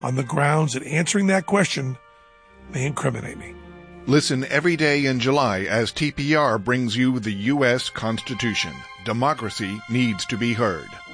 on the grounds that answering that question may incriminate me. Listen every day in July as TPR brings you the U.S. Constitution. Democracy needs to be heard.